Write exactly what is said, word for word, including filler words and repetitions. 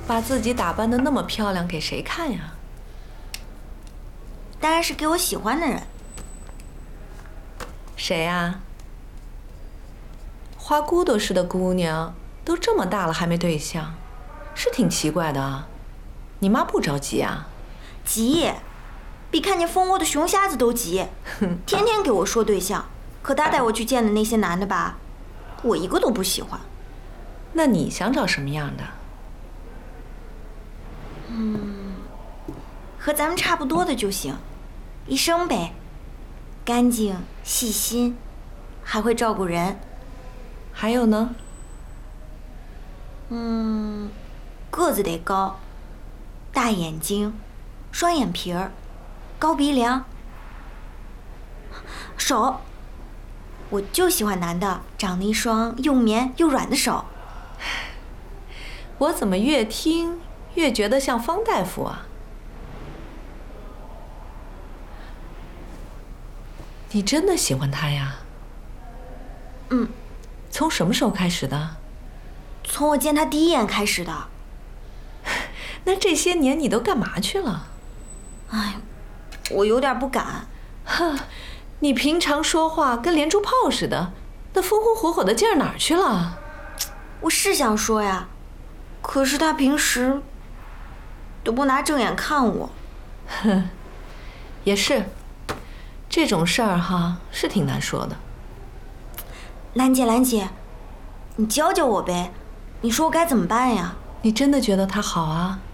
把自己打扮得那么漂亮，给谁看呀？ 当然是给我喜欢的人。 谁呀？花骨朵似的姑娘，都这么大了还没对象，是挺奇怪的啊。你妈不着急啊？ 急，比看见蜂窝的熊瞎子都急，天天给我说对象。可他带我去见的那些男的吧，我一个都不喜欢。 那你想找什么样的？ 嗯，和咱们差不多的就行，医生呗，干净细心，还会照顾人。 还有呢？ 嗯，个子得高，大眼睛，双眼皮儿，高鼻梁，手。我就喜欢男的长得一双又绵又软的手。 我怎么越听越觉得像方大夫啊？你真的喜欢他呀？ 嗯。 从什么时候开始的？ 从我见他第一眼开始的。 那这些年你都干嘛去了？ 哎，我有点不敢。 哼，你平常说话跟连珠炮似的，那风风火火的劲儿哪儿去了？ 我是想说呀，可是他平时都不拿正眼看我。 哼，也是，这种事儿哈是挺难说的。 兰姐，兰姐，你教教我呗，你说我该怎么办呀？ 你真的觉得他好啊？